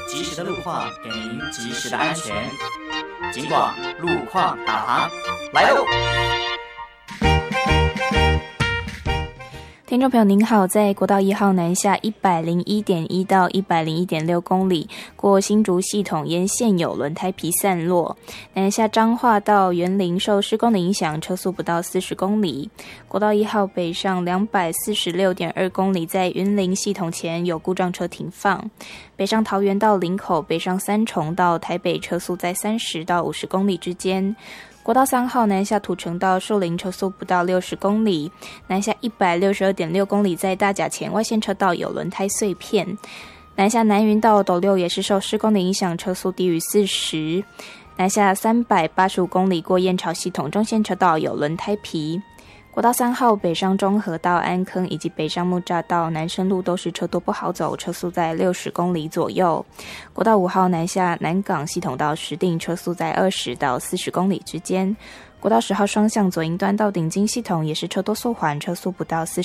及时的路况，给您及时的安全。警广路况导航来喽！ 听众朋友您好，在国道1号南下 101.1 到 101.6 公里，过新竹系统沿线有轮胎皮散落。南下彰化到员林受施工的影响，车速不到40公里。国道1号北上 246.2 公里，在云林系统前有故障车停放。北上桃园到林口，北上三重到台北，车速在30到50公里之间。国道3号南下土城到树林，车速不到60公里。南下 162.6 公里，在大甲前外线车道有轮胎碎片。南下南云到斗六也是受施工的影响，车速低于40。南下385公里，过燕巢系统中线车道有轮胎皮。国道3号北上中和到安坑以及北上木栅到南深路都是车多不好走，车速在60公里左右。国道5号南下南港系统到石碇，车速在20到40公里之间。国道10号双向左营端到顶金系统也是车多速缓，车速不到40